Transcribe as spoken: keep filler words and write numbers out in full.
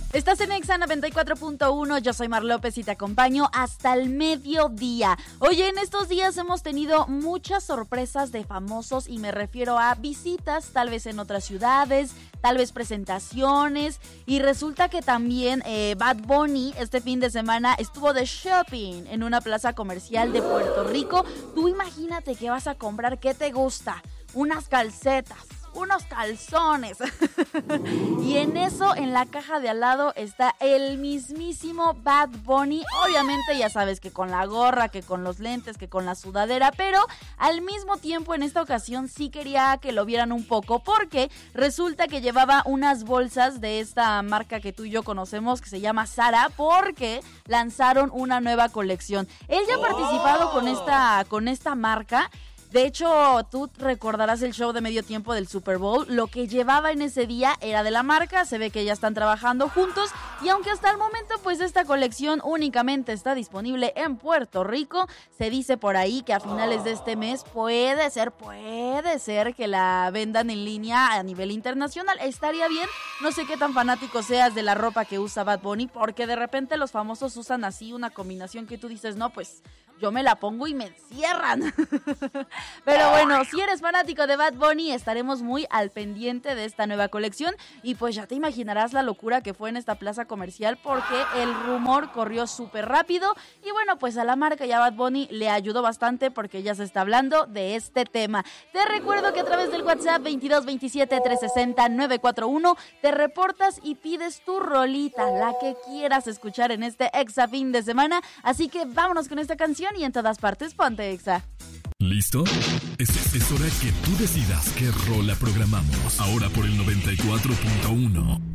Estás en Exa noventa y cuatro punto uno, yo soy Mar López y te acompaño hasta el mediodía. Oye, en estos días hemos tenido muchas sorpresas de famosos y me refiero a visitas, tal vez en otras ciudades, tal vez presentaciones, y resulta que también eh, Bad Bunny este fin de semana estuvo de shopping en una plaza comercial de Puerto Rico. Tú imagínate que vas a comprar, ¿qué te gusta? Unas calcetas, unos calzones. Y en eso, en la caja de al lado, está el mismísimo Bad Bunny. Obviamente ya sabes que con la gorra, que con los lentes, que con la sudadera, pero al mismo tiempo en esta ocasión sí quería que lo vieran un poco, porque resulta que llevaba unas bolsas de esta marca que tú y yo conocemos, que se llama Zara, porque lanzaron una nueva colección. Él ya ha participado con esta, con esta marca. De hecho, tú recordarás el show de medio tiempo del Super Bowl. Lo que llevaba en ese día era de la marca. Se ve que ya están trabajando juntos. Y aunque hasta el momento, pues esta colección únicamente está disponible en Puerto Rico, se dice por ahí que a finales de este mes puede ser, puede ser que la vendan en línea a nivel internacional. Estaría bien. No sé qué tan fanático seas de la ropa que usa Bad Bunny, porque de repente los famosos usan así una combinación que tú dices, no, pues yo me la pongo y me encierran. Pero bueno, si eres fanático de Bad Bunny, estaremos muy al pendiente de esta nueva colección. Y pues ya te imaginarás la locura que fue en esta plaza comercial, porque el rumor corrió súper rápido. Y bueno, pues a la marca y a Bad Bunny le ayudó bastante, porque ya se está hablando de este tema. Te recuerdo que a través del WhatsApp veintidós veintisiete trescientos sesenta novecientos cuarenta y uno te reportas y pides tu rolita, la que quieras escuchar en este Exa fin de semana. Así que vámonos con esta canción y en todas partes ponte Exa. ¿Listo? Es, es hora que tú decidas qué rola programamos. Ahora por el noventa y cuatro punto uno.